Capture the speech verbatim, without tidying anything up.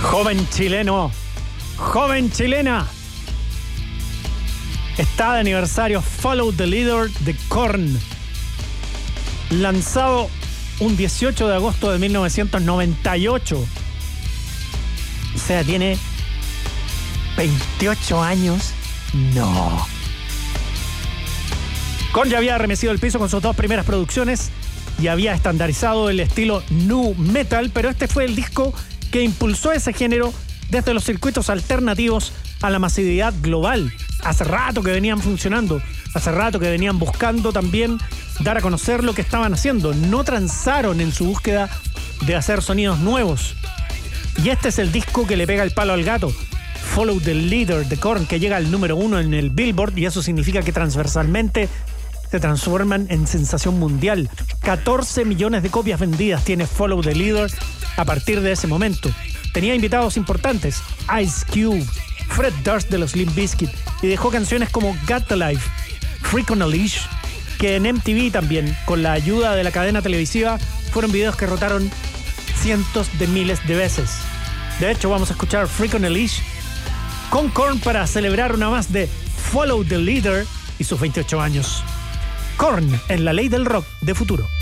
Joven chileno, joven chilena, está de aniversario Follow the Leader de Korn, lanzado un dieciocho de agosto de mil novecientos noventa y ocho. O sea, tiene veintiocho años. No. Korn ya había arremecido el piso con sus dos primeras producciones y había estandarizado el estilo nu metal, pero este fue el disco que impulsó ese género desde los circuitos alternativos a la masividad global. Hace rato que venían funcionando, hace rato que venían buscando también dar a conocer lo que estaban haciendo. No transaron en su búsqueda de hacer sonidos nuevos. Y este es el disco que le pega el palo al gato. Follow the Leader de Korn, que llega al número uno en el Billboard, y eso significa que transversalmente se transforman en sensación mundial. catorce millones de copias vendidas tiene Follow the Leader a partir de ese momento. Tenía invitados importantes: Ice Cube, Fred Durst de los Limp Bizkit, y dejó canciones como Got the Life, Freak on a Leash, que en M T V también, con la ayuda de la cadena televisiva, fueron videos que rotaron cientos de miles de veces. De hecho, vamos a escuchar Freak on a Leash con Korn para celebrar una más de Follow the Leader y sus veintiocho años. Korn en la ley del rock de futuro.